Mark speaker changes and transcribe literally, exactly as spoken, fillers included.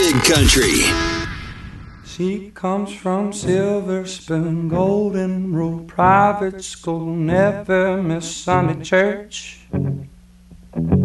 Speaker 1: Big Country.
Speaker 2: She comes from Silver Spoon, Golden Rule Private School, never miss Sunday church.